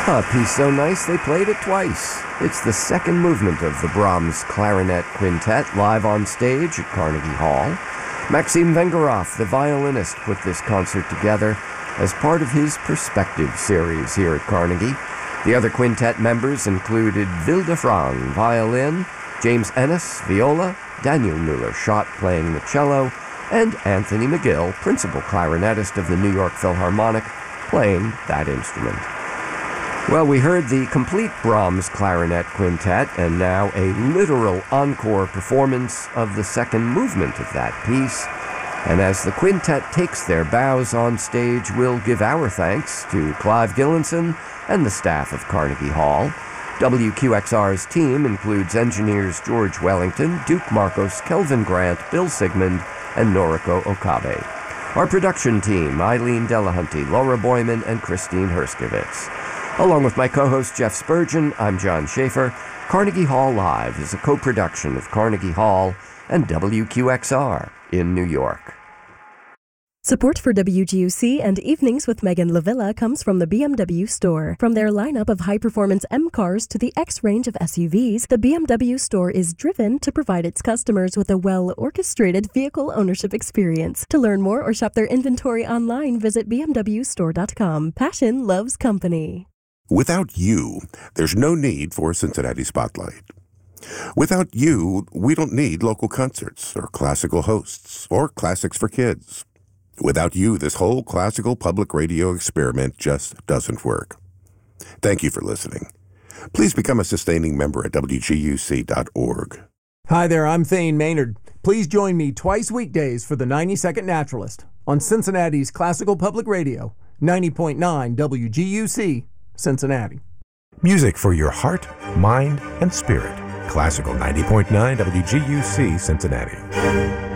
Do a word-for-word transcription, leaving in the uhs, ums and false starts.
A piece so nice they played it twice. It's the second movement of the Brahms Clarinet Quintet live on stage at Carnegie Hall. Maxim Vengerov, the violinist, put this concert together as part of his Perspective series here at Carnegie. The other quintet members included Vilde Frang, violin, James Ennis, viola, Daniel Mueller-Schott playing the cello, and Anthony McGill, principal clarinetist of the New York Philharmonic, playing that instrument. Well, we heard the complete Brahms Clarinet Quintet, and now a literal encore performance of the second movement of that piece. And as the quintet takes their bows on stage, we'll give our thanks to Clive Gillinson and the staff of Carnegie Hall. W Q X R's team includes engineers George Wellington, Duke Marcos, Kelvin Grant, Bill Sigmund, and Noriko Okabe. Our production team, Eileen Delahunty, Laura Boyman, and Christine Herskovitz. Along with my co-host Jeff Spurgeon, I'm John Schaefer. Carnegie Hall Live is a co-production of Carnegie Hall and W Q X R in New York. Support for W G U C and Evenings with Megan Lavilla comes from the B M W store. From their lineup of high-performance M cars to the X range of S U Vs, the B M W store is driven to provide its customers with a well-orchestrated vehicle ownership experience. To learn more or shop their inventory online, visit b m w store dot com. Passion loves company. Without you, there's no need for Cincinnati Spotlight. Without you, we don't need local concerts or classical hosts or classics for kids. Without you, this whole classical public radio experiment just doesn't work. Thank you for listening. Please become a sustaining member at w g u c dot org. Hi there, I'm Thane Maynard. Please join me twice weekdays for the ninety-second Naturalist on Cincinnati's Classical Public Radio, ninety point nine W G U C, Cincinnati. Music for your heart, mind, and spirit. Classical ninety point nine W G U C, Cincinnati.